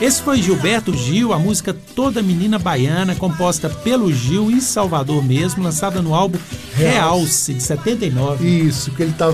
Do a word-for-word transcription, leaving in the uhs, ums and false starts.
Esse foi Gilberto Gil, a música Toda Menina Baiana, composta pelo Gil em Salvador mesmo, lançada no álbum Realce, de setenta e nove. Isso, que ele estava